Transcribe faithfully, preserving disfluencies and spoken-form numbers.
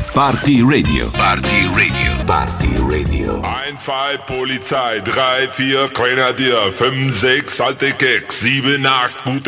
Party Radio. Party Radio. Party Radio. eins, zwei, Polizei, drei, vier, Grenadier, fünf, sechs, alte Keks, sieben, acht, gute